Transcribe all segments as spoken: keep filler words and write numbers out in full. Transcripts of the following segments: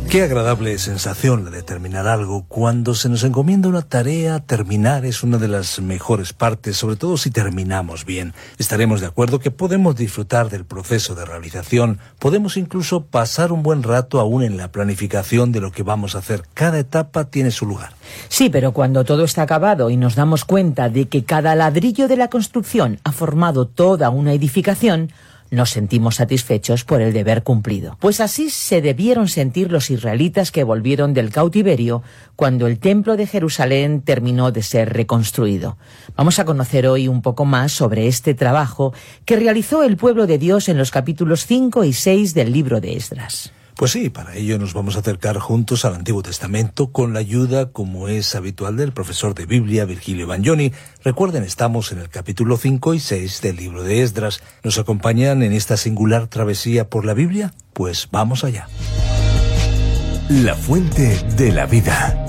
Qué agradable sensación la de terminar algo. Cuando se nos encomienda una tarea, terminar es una de las mejores partes, sobre todo si terminamos bien. Estaremos de acuerdo que podemos disfrutar del proceso de realización, podemos incluso pasar un buen rato aún en la planificación de lo que vamos a hacer. Cada etapa tiene su lugar. Sí, pero cuando todo está acabado y nos damos cuenta de que cada ladrillo de la construcción ha formado toda una edificación, nos sentimos satisfechos por el deber cumplido. Pues así se debieron sentir los israelitas que volvieron del cautiverio cuando el templo de Jerusalén terminó de ser reconstruido. Vamos a conocer hoy un poco más sobre este trabajo que realizó el pueblo de Dios en los capítulos cinco y seis del libro de Esdras. Pues sí, para ello nos vamos a acercar juntos al Antiguo Testamento con la ayuda, como es habitual, del profesor de Biblia, Virgilio Bagnoni. Recuerden, estamos en el capítulo cinco y seis del libro de Esdras. ¿Nos acompañan en esta singular travesía por la Biblia? Pues vamos allá. La fuente de la vida.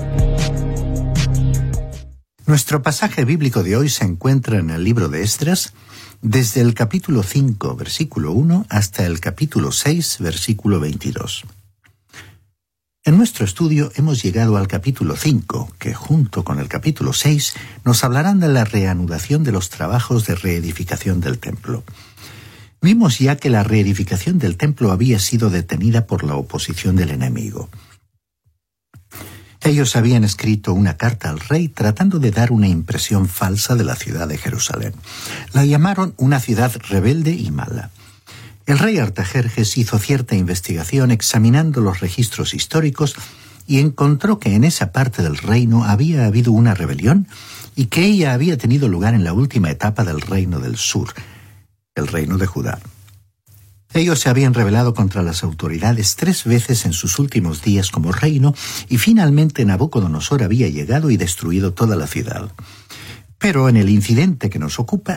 Nuestro pasaje bíblico de hoy se encuentra en el libro de Esdras, desde el capítulo cinco, versículo uno, hasta el capítulo seis, versículo veintidós. En nuestro estudio hemos llegado al capítulo cinco, que junto con el capítulo seis nos hablarán de la reanudación de los trabajos de reedificación del templo. Vimos ya que la reedificación del templo había sido detenida por la oposición del enemigo. Ellos habían escrito una carta al rey tratando de dar una impresión falsa de la ciudad de Jerusalén. La llamaron una ciudad rebelde y mala. El rey Artajerjes hizo cierta investigación examinando los registros históricos y encontró que en esa parte del reino había habido una rebelión y que ella había tenido lugar en la última etapa del reino del sur, el reino de Judá. Ellos se habían rebelado contra las autoridades tres veces en sus últimos días como reino y finalmente Nabucodonosor había llegado y destruido toda la ciudad. Pero en el incidente que nos ocupa